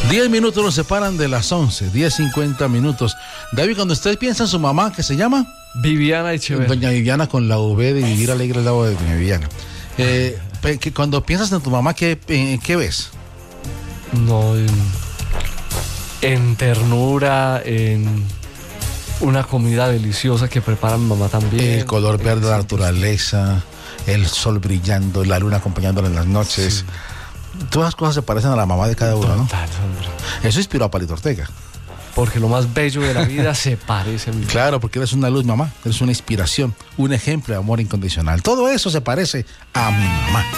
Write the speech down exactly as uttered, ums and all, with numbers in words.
Diez minutos nos separan de las once, diez cincuenta minutos. David, cuando usted piensa en su mamá, ¿qué se llama? Viviana Echeverri. Doña Viviana, con la V de Vivir Alegre al lado de Doña Viviana. Eh, que cuando piensas en tu mamá, ¿qué, eh, ¿qué ves? No, en, en ternura, en una comida deliciosa que prepara mi mamá también. El color verde de la naturaleza, el sol brillando, la luna acompañándola en las noches. Sí. Todas las cosas se parecen a la mamá de cada uno, ¿no? Total, hombre. Eso inspiró a Palito Ortega. Porque lo más bello de la vida se parece a mi mamá. Claro, porque eres una luz, mamá. Eres una inspiración, un ejemplo de amor incondicional. Todo eso se parece a mi mamá.